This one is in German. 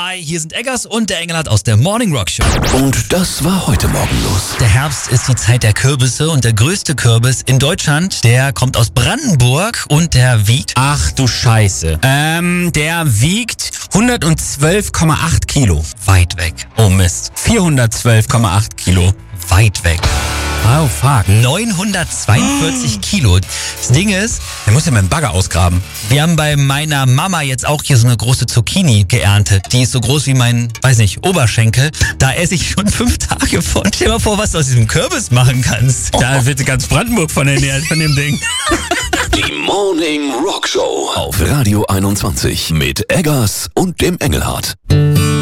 Hi, hier sind Eggers und der Engelhardt aus der Morning Rock Show. Und das war heute Morgen los. Der Herbst ist die Zeit der Kürbisse und der größte Kürbis in Deutschland, der kommt aus Brandenburg und der wiegt... Ach du Scheiße. Der wiegt 112,8 Kilo. Weit weg. Oh Mist. 412,8 Kilo. Weit weg. Oh fuck. 942 Kilo. Das Ding ist, Der muss ja mit dem Bagger ausgraben. wir haben bei meiner Mama jetzt auch hier so eine große Zucchini geerntet. Die ist so groß wie mein, Oberschenkel. Da esse ich schon 5 Tage von. Stell dir mal vor, was du aus diesem Kürbis machen kannst. Da wird ganz Brandenburg von ernährt, von dem Ding. Die Morning Rock Show auf Radio 21 mit Eggers und dem Engelhardt.